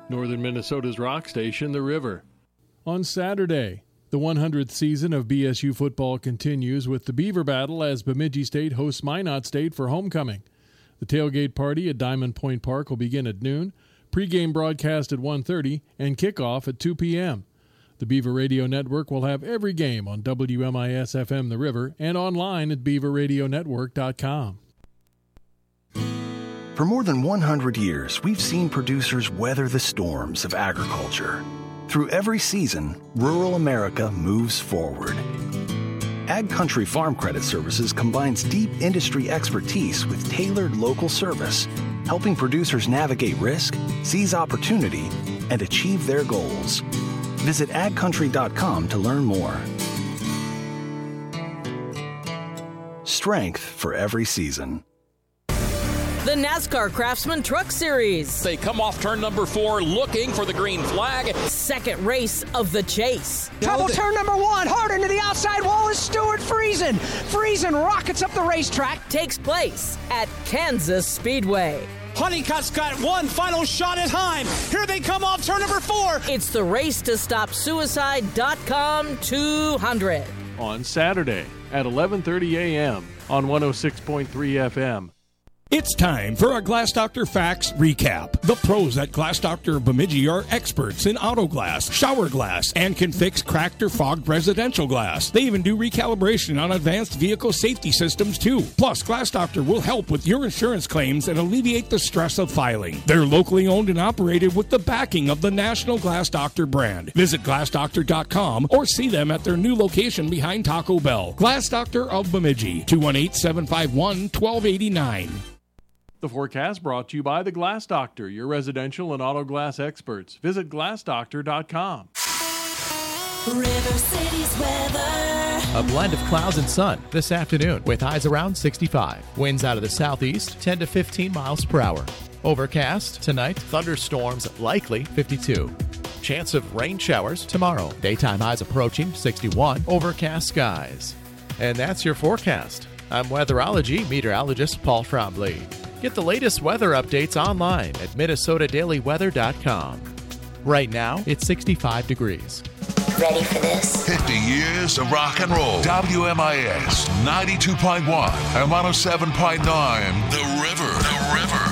Northern Minnesota's rock station, The River. On Saturday, the 100th season of BSU football continues with the Beaver Battle as Bemidji State hosts Minot State for homecoming. The tailgate party at Diamond Point Park will begin at noon, pregame broadcast at 1:30, and kickoff at 2 p.m. The Beaver Radio Network will have every game on WMIS-FM The River and online at beaverradionetwork.com. For more than 100 years, we've seen producers weather the storms of agriculture. Through every season, rural America moves forward. Ag Country Farm Credit Services combines deep industry expertise with tailored local service, helping producers navigate risk, seize opportunity, and achieve their goals. Visit agcountry.com to learn more. Strength for every season. The NASCAR Craftsman Truck Series. They come off turn number 4 looking for the green flag. Second race of the chase. Trouble turn number 1, hard into the outside wall is Stuart Friesen. Friesen rockets up the racetrack. Takes place at Kansas Speedway. Honeycutt's got one final shot at time. Here they come off turn number 4. It's the Race to Stop Suicide.com 200. On Saturday at 11:30 a.m. on 106.3 FM. It's time for our Glass Doctor Facts Recap. The pros at Glass Doctor of Bemidji are experts in auto glass, shower glass, and can fix cracked or fogged residential glass. They even do recalibration on advanced vehicle safety systems too. Plus, Glass Doctor will help with your insurance claims and alleviate the stress of filing. They're locally owned and operated with the backing of the National Glass Doctor brand. Visit glassdoctor.com or see them at their new location behind Taco Bell. Glass Doctor of Bemidji, 218-751-1289. The forecast brought to you by the Glass Doctor, your residential and auto glass experts. Visit glassdoctor.com. River City's weather. A blend of clouds and sun this afternoon with highs around 65. Winds out of the southeast 10 to 15 miles per hour. Overcast tonight, thunderstorms likely 52. Chance of rain showers tomorrow. Daytime highs approaching 61. Overcast skies. And that's your forecast. I'm weatherology meteorologist Paul Trombley. Get the latest weather updates online at minnesotadailyweather.com. Right now, it's 65 degrees. Ready for this? 50 years of rock and roll. WMIS 92.1 and 107.9. The River. The River.